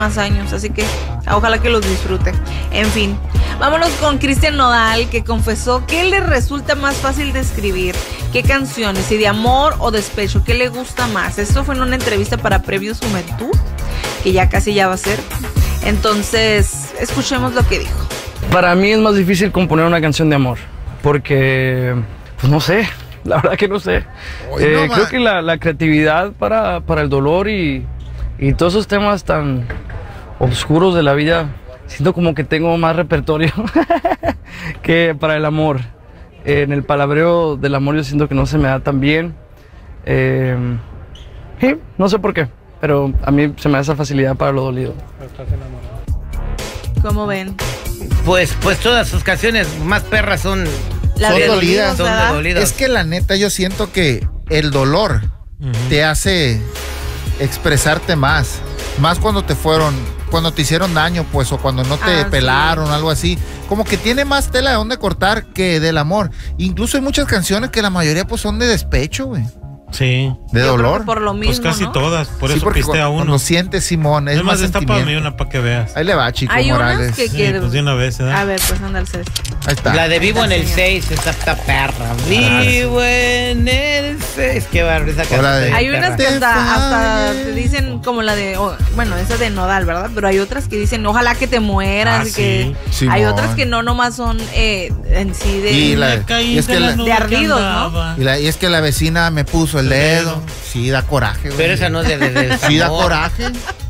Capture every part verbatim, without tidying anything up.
más años, así que ojalá que los disfrute. En fin, vámonos con Cristian Nodal, que confesó que le resulta más fácil de escribir qué canciones, si de amor o despecho, qué le gusta más. Esto fue en una entrevista para Premios Juventud, que ya casi ya va a ser. Entonces, escuchemos lo que dijo. Para mí es más difícil componer una canción de amor, porque, pues no sé, la verdad que no sé. Oye, eh, no, creo que la, la creatividad para, para el dolor y, y todos esos temas tan oscuros de la vida, siento como que tengo más repertorio que para el amor. Eh, en el palabreo del amor yo siento que no se me da tan bien. Eh, sí, no sé por qué, pero a mí se me da esa facilidad para lo dolido. ¿Cómo ven? Pues, pues todas sus canciones más perras son, La Son de dolidas, son de ¿verdad? dolidos. Es que la neta yo siento que el dolor Uh-huh. te hace expresarte más. Más cuando te fueron, cuando te hicieron daño, pues, o cuando no te Ah, pelaron, algo así. Como que tiene más tela de dónde cortar que del amor. Incluso hay muchas canciones que la mayoría pues son de despecho, güey. Sí. De Yo creo dolor. que por lo mismo, Pues casi ¿no? todas, por Sí, eso porque pistea cu- uno. Cuando sientes, Simón, es, Es más más, destapame sentimiento. una para que veas. Ahí le va, Chico Hay Morales. unas que, Sí, que pues de una vez, ¿verdad? A ver, pues anda el C. Ahí está. La de Vivo en el Señor. seis, esa está perra. Vivo en el seis. Qué barbaridad esa O la canción. de- está Hay bien unas que perra. hasta, hasta Te te dicen como la de, oh, bueno, esa de Nodal, ¿verdad? Pero hay otras que dicen, ojalá que te mueras. Ah, y que sí. hay Simón. otras que no nomás son eh, en sí de... Y la- Me caí y es que de la la- nube de que ardidos, ¿no? andaba. Y, la- y es que la vecina me puso el El dedo. dedo. Sí, da coraje, güey. Pero esa no es de, de, de Sí, da amor. coraje.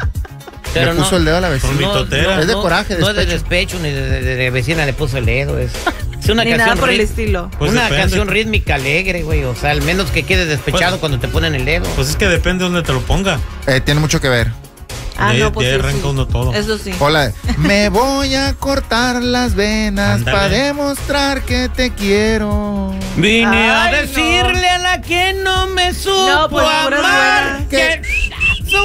Pero le puso no, el dedo a la vecina. Por mi totera. Es de coraje, No es de despecho. despecho, ni de, de- de- de vecina le puso el dedo. Es, es una Ni nada canción, por el rit- estilo. Pues una depende. canción rítmica alegre, güey. O sea, al menos que quedes despechado Pues- cuando te ponen el dedo. Pues es que depende de donde te lo ponga. Eh, tiene mucho que ver. Ah, de ahí- no, pues de ahí sí, arranca sí. uno todo. Eso sí. Hola. Me voy a cortar las venas Ándale. para demostrar que te quiero. Vine a Ay, decirle a la que no me supo No, pues, puras amar buenas. que su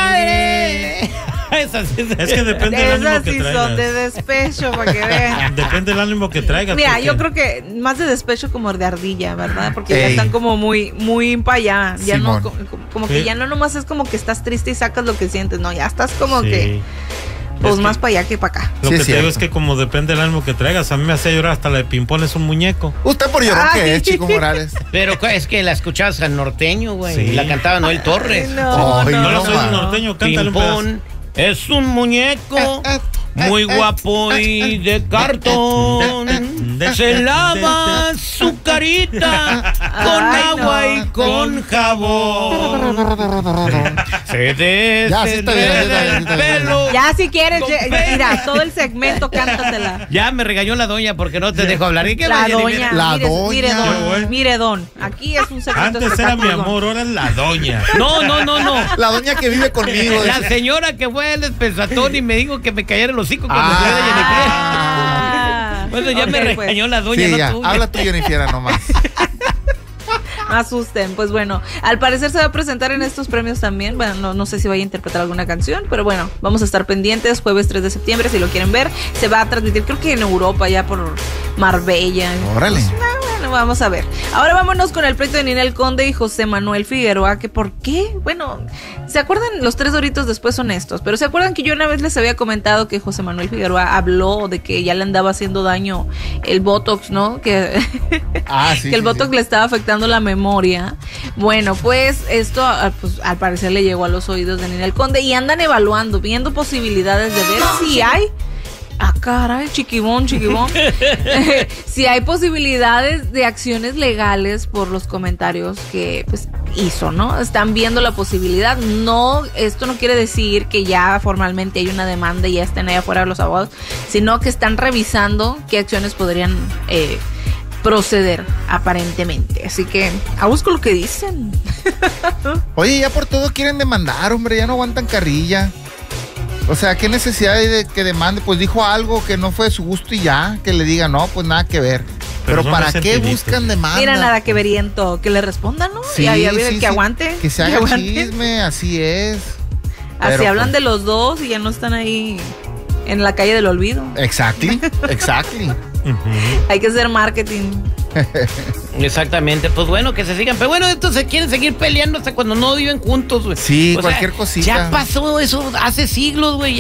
madre. Esa sí es- Es que depende del ánimo Esas que sí traigas. son de despecho, para que vean. Depende del ánimo que traigas. Mira, porque- yo creo que más de despecho como de ardilla, ¿verdad? Porque ya Ey. están como muy, muy para allá. Ya no, Simón. como, como que Sí. ya no nomás es como que estás triste y sacas lo que sientes, no, ya estás como Sí. que, pues Es que- más para allá que para acá. Lo Sí, que es te digo cierto. es que como depende del ánimo que traigas, a mí me hace llorar hasta la de Pimpón es un muñeco. Usted por llorón Ay. que es, Chico Morales. Pero es que la escuchabas al norteño, güey. Sí. Y la cantaba Noel Torres. Ay, no, Ay, no, No, no, lo soy ma. un norteño, cántale un pedazo. Pimpón es un muñeco Eh, eh, muy eh, guapo eh, y eh, de cartón. Se lava su carita con Ay, agua no. y con jabón. Se Ya, sí está bien, sí está bien, sí desenreda el está bien. pelo. Ya si quieres, Con ya- pena. mira, todo el segmento cántatela. Ya me regañó la doña porque no te dejo hablar. ¿Y qué La vaya, doña, Olivia? La mire, doña. mire Qué don, bueno. mire don, aquí es un segmento Antes era mi espectáculo. amor, ahora es la doña. No, no, no, no. La doña que vive conmigo. La dice. señora que fue al despensatón y me dijo que me callara el hocico cuando Ah. fue de Jennifer. Ah, Bueno, ya ok, me pues. regañó la doña, Sí, no ya. tú. Habla tú, Jennifer, nomás. No asusten, pues bueno, al parecer se va a presentar en estos premios también. Bueno, no, no sé si vaya a interpretar alguna canción, pero bueno, vamos a estar pendientes. Jueves tres de septiembre, si lo quieren ver, se va a transmitir, creo que en Europa, ya por Marbella. Órale. Pues, ah, bueno, vamos a ver. Ahora vámonos con el pleito de Ninel Conde y José Manuel Figueroa, que por qué, bueno, ¿se acuerdan? Los tres doritos después son estos, pero ¿se acuerdan que yo una vez les había comentado que José Manuel Figueroa habló de que ya le andaba haciendo daño el Botox, ¿no? Que, Ah, sí. que el sí, Botox sí. le estaba afectando la memoria. Bueno, pues esto ah, pues, al parecer le llegó a los oídos de Ninel Conde y andan evaluando, viendo posibilidades de ver si hay... Ah, caray, chiquibón, chiquibón. Si hay posibilidades de acciones legales por los comentarios que pues hizo, ¿no? Están viendo la posibilidad. No, esto no quiere decir que ya formalmente hay una demanda y ya estén allá afuera los abogados, sino que están revisando qué acciones podrían eh, proceder aparentemente. Así que, a busco lo que dicen. Oye, ya por todo quieren demandar, hombre, ya no aguantan carrilla. O sea, ¿qué necesidad hay de que demande? Pues dijo algo que no fue de su gusto y ya, que le diga, no, pues nada que ver. Pero Pero, son ¿para qué resentiditos. buscan demanda? Mira, nada que veriento, que le respondan, ¿no? Sí, y había sí, que sí, aguante. Que se haga aguante. chisme, así es. Así Pero, hablan pues, de los dos y ya no están ahí en la calle del olvido. Exactly, exactly. Hay que hacer marketing. Exactamente, pues bueno, que se sigan. Pero bueno, estos se quieren seguir peleando hasta cuando no viven juntos, güey. Sí, O cualquier sea, cosita. Ya pasó eso hace siglos, güey.